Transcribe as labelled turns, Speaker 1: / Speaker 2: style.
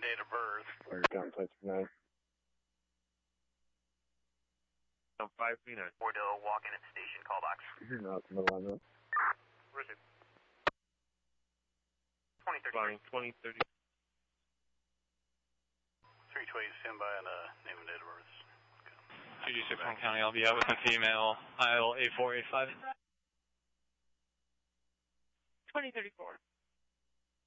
Speaker 1: date of birth.
Speaker 2: Where gun plates for 9.
Speaker 3: 539.
Speaker 1: Bordeaux, walk-in at station, call box.
Speaker 2: You're not the middle line road.
Speaker 3: Where is it?
Speaker 1: 2030.
Speaker 3: 2030.
Speaker 1: 320, stand by on name and date of birth.
Speaker 4: 226 Horn County, I'll be out with a female, IL 8485.
Speaker 5: 2034.